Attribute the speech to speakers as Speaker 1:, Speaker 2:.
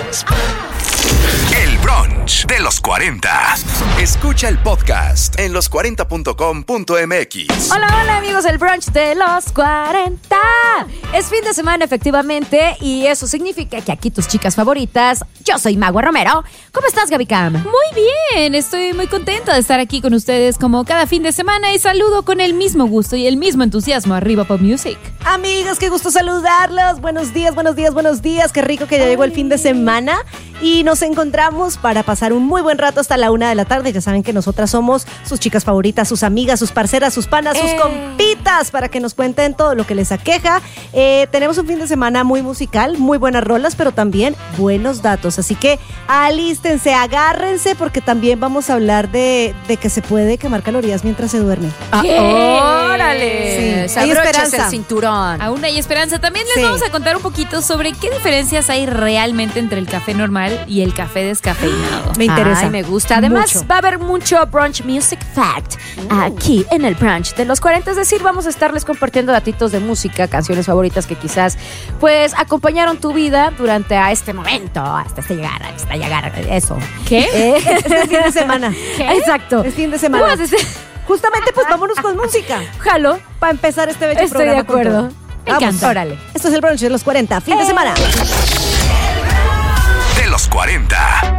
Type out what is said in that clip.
Speaker 1: El brunch de los 40. Escucha el podcast en los40.com.mx.
Speaker 2: Hola amigos, el brunch de los 40. Es fin de semana efectivamente y eso significa que aquí tus chicas favoritas. Yo soy Magua Romero. ¿Cómo estás, Gaby Cam?
Speaker 3: Muy bien, estoy muy contenta de estar aquí con ustedes como cada fin de semana y saludo con el mismo gusto y el mismo entusiasmo arriba Pop Music.
Speaker 4: Amigos, qué gusto saludarlos. Buenos días. Qué rico que ya llegó el fin de semana y nos encontramos para pasar un muy buen rato hasta la 1 de la tarde. Ya saben que nosotras somos sus chicas favoritas, sus amigas, sus parceras, sus panas, sus compitas, para que nos cuenten todo lo que les aqueja. Tenemos un fin de semana muy musical, muy buenas rolas, pero también buenos datos. Así que alístense, agárrense, porque también vamos a hablar de que se puede quemar calorías mientras se duerme.
Speaker 2: ¡Órale!
Speaker 4: Sí, hay esperanza.
Speaker 2: El cinturón.
Speaker 3: Aún hay esperanza. También les vamos a contar un poquito sobre qué diferencias hay realmente entre el café normal y el café descafeinado.
Speaker 4: Me interesa.
Speaker 2: Ay, me gusta. Además,
Speaker 4: mucho.
Speaker 2: va a haber mucho brunch music fact aquí en el brunch de los 40. Es decir, vamos a estarles compartiendo datitos de música, canciones favoritas que quizás pues acompañaron tu vida durante a este momento, hasta llegar, eso.
Speaker 3: ¿Qué?
Speaker 4: Es el fin de semana.
Speaker 2: Exacto.
Speaker 4: Es fin de semana.
Speaker 2: ¿Cómo haces?
Speaker 4: Justamente, pues vámonos con música.
Speaker 2: Jalo.
Speaker 4: Para empezar este bello
Speaker 2: Estoy de
Speaker 4: programa. con
Speaker 2: acuerdo.
Speaker 4: todo.
Speaker 2: Me
Speaker 4: Vamos.
Speaker 2: encanta. Órale.
Speaker 4: Esto es el brunch de los 40, fin de semana.
Speaker 1: De los 40.